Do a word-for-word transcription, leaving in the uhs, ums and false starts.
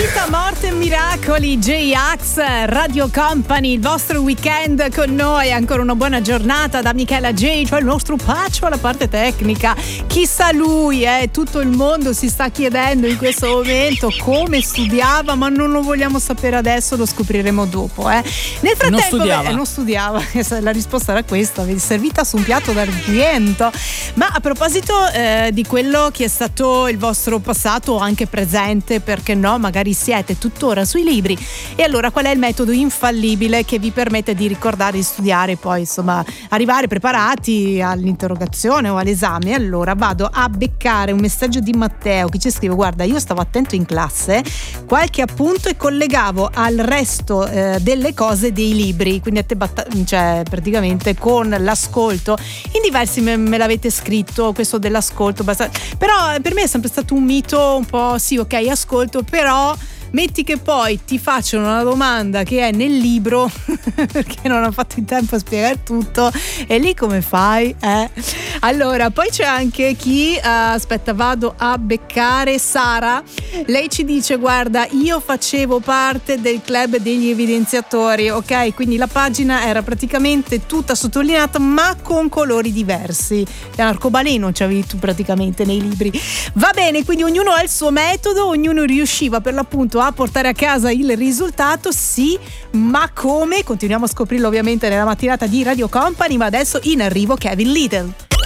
Vita, morte e miracoli, J-Ax, Radio Company, il vostro weekend con noi. Ancora una buona giornata da Michela J, cioè il nostro Paccio alla parte tecnica. Chissà lui, eh, tutto il mondo si sta chiedendo in questo momento come studiava, ma non lo vogliamo sapere adesso, lo scopriremo dopo. Eh. Nel frattempo, non studiava. Beh, non studiava, la risposta era questa, servita su un piatto d'argento. Ma a proposito eh, di quello che è stato il vostro passato o anche presente, perché no, magari siete tuttora sui libri, e allora qual è il metodo infallibile che vi permette di ricordare, di studiare e poi insomma arrivare preparati all'interrogazione o all'esame? Allora vado a beccare un messaggio di Matteo che ci scrive: guarda, io stavo attento in classe, qualche appunto e collegavo al resto eh, delle cose dei libri, quindi a te batta- cioè praticamente con l'ascolto. In diversi me, me l'avete scritto questo dell'ascolto, basta- però per me è sempre stato un mito un po', sì, ok, ascolto, però metti che poi ti facciano una domanda che è nel libro perché non ho fatto in tempo a spiegare tutto, e lì come fai? Eh? Allora, poi c'è anche chi uh, aspetta, vado a beccare Sara. Lei ci dice: guarda, io facevo parte del club degli evidenziatori, ok? Quindi la pagina era praticamente tutta sottolineata ma con colori diversi. L'arcobaleno c'avevi tu praticamente nei libri. Va bene, quindi ognuno ha il suo metodo, ognuno riusciva per l'appunto a portare a casa il risultato, sì, ma come? Continuiamo a scoprirlo ovviamente nella mattinata di Radio Company, ma adesso in arrivo Kevin Little.